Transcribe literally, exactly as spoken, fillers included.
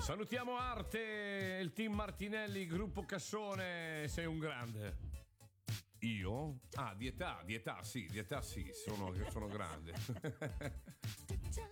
Salutiamo Arte, il team Martinelli, gruppo Cassone, sei un grande. Io? Ah, di età, di età sì, di età sì, sono, sono grande.